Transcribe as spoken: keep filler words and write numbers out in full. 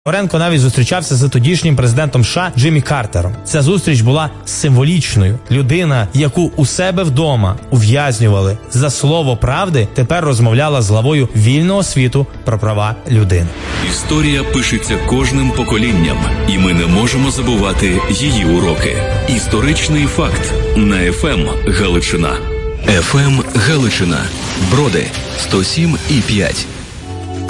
Оренко навіть зустрічався з тодішнім президентом США Джиммі Картером. Ця зустріч була символічною. Людина, яку у себе вдома ув'язнювали за слово правди, тепер розмовляла з главою вільного світу про права людини. Історія пишеться кожним поколінням, і ми не можемо забувати її уроки. Історичний факт на еф ем Галичина. еф ем Галичина. Броди сто сім і п'ять.